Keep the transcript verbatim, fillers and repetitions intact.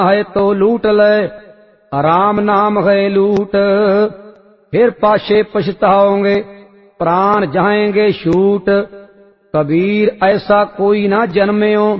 है तो लूट ले, राम नाम है लूट। फिर पाछे पछताओगे, प्राण जाएंगे छूट। कबीर ऐसा कोई ना जन्म्यो,